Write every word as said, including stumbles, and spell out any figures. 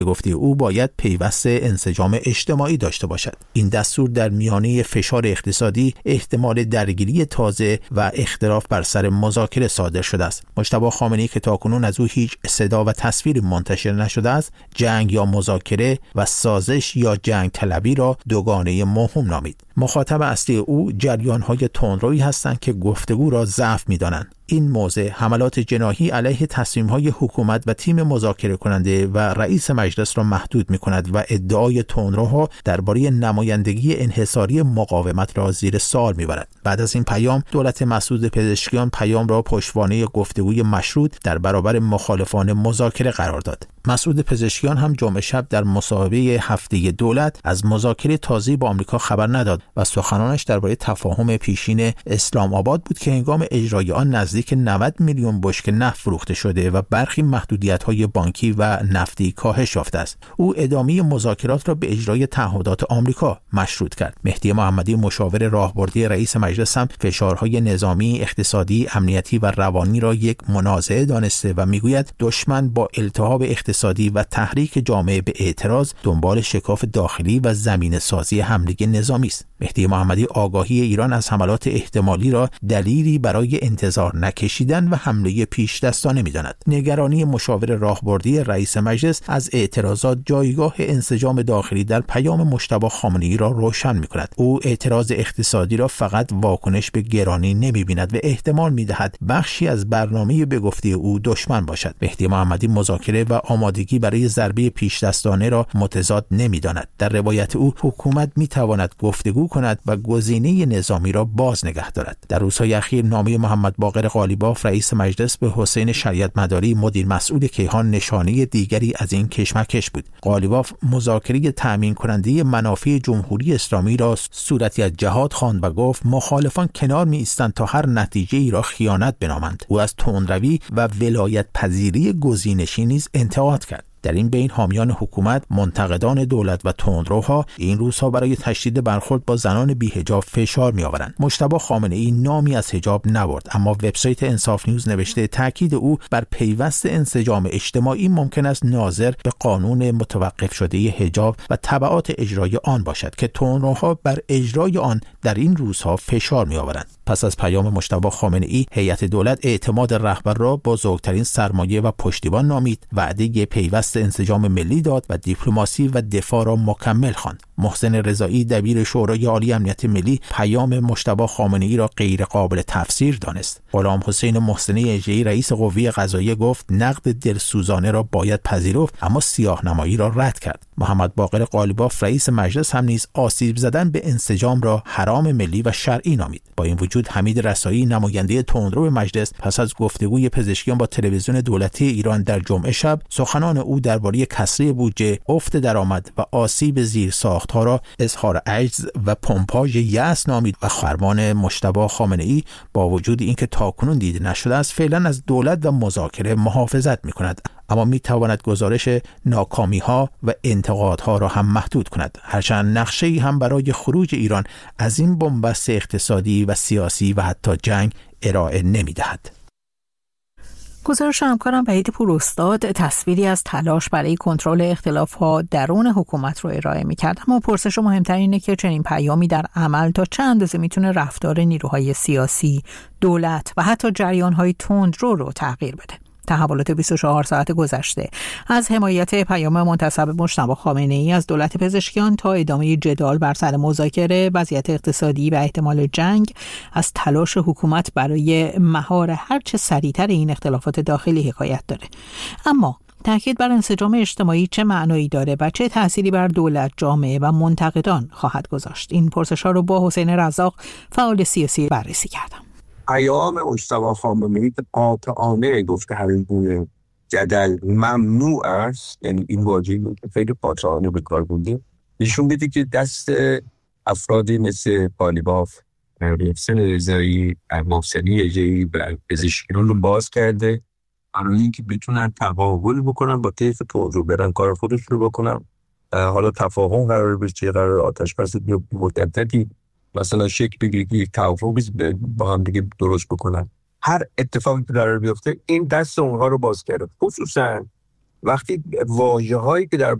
به گفته او باید پیوسته انسجام اجتماعی داشته باشد. این دستور در میانه فشار اقتصادی، احتمال درگیری تازه و اختلاف بر سر مذاکره صادر شده است. مجتبی خامنه‌ای که تاکنون از او هیچ صدا و تصویر منتشر نشده است، جنگ یا مذاکره و سازش یا جنگ طلبی را دوگانه موهوم نامید. مخاطب اصلی او جریان‌های تندرویی هستند که گفتگو را ضعف می‌دانند. این موضع حملات جناحی علیه تصمیم‌های حکومت و تیم مذاکره کننده و رئیس مجلس را محدود می‌کند و ادعای تندروها درباره نمایندگی انحصاری مقاومت را زیر سوال می‌برد. بعد از این پیام، دولت مسعود پزشکیان پیام را پشتوانه گفتگوی مشروط در برابر مخالفان مذاکره قرار داد. مسعود پزشکیان هم جمعه شب در مصاحبه هفته دولت از مذاکره تازه‌ای با آمریکا خبر نداد و سخنانش درباره تفاهم پیشین اسلام آباد بود که هنگام اجرای آن نزدیک نود میلیون بشکه نفت فروخته شده و برخی محدودیت‌های بانکی و نفتی کاهش یافته است. او ادامه مذاکرات را به اجرای تعهدات آمریکا مشروط کرد. مهدی محمدی مشاور راهبردی رئیس مجلس هم فشارهای نظامی، اقتصادی، امنیتی و روانی را یک منازعه دانسته و میگوید دشمن با التهاب اقتصادی و تحریک جامعه به اعتراض دنبال شکاف داخلی و زمینه سازی حمله نظامی است. مهدی محمدی آگاهی ایران از حملات احتمالی را دلیلی برای انتظار نکشیدن و حمله پیش دستانه می‌داند. نگرانی مشاور راهبردی رئیس مجلس از اعتراضات جایگاه انسجام داخلی در پیام مجتبی خامنه‌ای را روشن می‌کند. او اعتراض اقتصادی را فقط واکنش به گرانی نمی‌بیند و احتمال می‌دهد بخشی از برنامه به گفته او دشمن باشد. مهدی محمدی مذاکره و آمادگی برای ضربه پیش دستانه را متضاد نمی‌داند. در روایت او حکومت می‌تواند گفتگو کند و گزینه نظامی را باز نگه دارد. در روزهای اخیر نامه محمد باقر قالیباف رئیس مجلس به حسین شریعت مداری مدیر مسئول کیهان نشانه دیگری از این کشمکش بود. قالیباف مذاکره تأمین کننده منافع جمهوری اسلامی را صورتی از جهاد خواند و گفت مخالفان کنار می ایستند تا هر نتیجه ای را خیانت بنامند. او از تندروی و ولایت پذیری گزینشی نیز انتقاد کرد. در این بین حامیان حکومت، منتقدان دولت و تندروها این روزها برای تشدید برخورد با زنان بی‌حجاب فشار می‌آورند. مجتبی خامنه‌ای نامی از حجاب نبرد، اما وبسایت انصاف نیوز نوشته تاکید او بر پیوست انسجام اجتماعی ممکن است ناظر به قانون متوقف شده حجاب و تبعات اجرای آن باشد که تندروها بر اجرای آن در این روزها فشار می‌آورند. پس از پیام مجتبی خامنه‌ای، هیئت دولت اعتماد رهبر را بزرگترین سرمایه و پشتیبان نامید، وعده پیوست انسجام ملی داد و دیپلماسی و دفاع را مکمل خواند. محسن رضایی دبیر شورای عالی امنیت ملی پیام مجتبی خامنه‌ای را غیر قابل تفسیر دانست. غلام حسین محسنی اژه‌ای رئیس قوه قضاییه گفت نقد دلسوزانه را باید پذیرفت اما سیاه‌نمایی را رد کرد. محمد باقر قالیباف رئیس مجلس هم نیز آسیب زدن به انسجام را حرام ملی و شرعی نامید. با این وجود حمید رسایی نماینده تندرو مجلس پس از گفتگوی پزشکیان با تلویزیون دولتی ایران در جمعه شب سخنان او درباره کسری بودجه، افت درآمد و آسیب زیرساخت‌ها را اظهار عجز و پمپاژ یأس نامید و فرمان مجتبی خامنه‌ای با وجود اینکه تاکنون دیده نشده است فعلا از دولت و مذاکره محافظت می‌کند، اما می‌تواند گزارش ناکامی‌ها و انتقادها را هم محدود کند، هرچند نقشه‌ای هم برای خروج ایران از این بنبست اقتصادی و سیاسی و حتی جنگ ارائه نمی‌دهد. گزارش همکارم وحید پوراستاد تصویری از تلاش برای کنترل اختلاف‌ها درون حکومت رو ارائه می‌کرد، اما پرسش مهمتر اینه که چنین پیامی در عمل تا چند اندازه میتونه رفتار نیروهای سیاسی، دولت و حتی جریان‌های تندرو رو تغییر بده. تحولات بیست و چهار ساعت گذشته از حمایت پیام منتسب مجتبی خامنه‌ای از دولت پزشکیان تا ادامه جدال بر سر مذاکره، وضعیت اقتصادی و احتمال جنگ، از تلاش حکومت برای مهار هرچه سریعتر این اختلافات داخلی حکایت داره. اما تاکید بر انسجام اجتماعی چه معنایی داره و چه تأثیری بر دولت، جامعه و منتقدان خواهد گذاشت؟ این پرسش‌ها رو با حسین رزاق فعال سیاسی بررسی کردم. پیام مجتبی خامنه‌ای قاطعانه گفته همین گونه جدل ممنوع است، یعنی این واژه‌ای که خیلی قاطعانه به کار برده، نشون میده که دست افرادی مثل قالیباف، محسن رضایی، محسنی اژه‌ای و پزشکیان رو باز کرده برای اینکه بتونن تقابل بکنن با طیف تندرو، برن کار خودشون رو بکنن. حالا تفاهم قرار بشه، قرار آتش بس مدتی مثلا شکل بگیره که یک توافقی با هم دیگه درست بکنن. هر اتفاقی که قرار بیفته این دست اونها رو باز کرده، خصوصا وقتی واژه هایی که در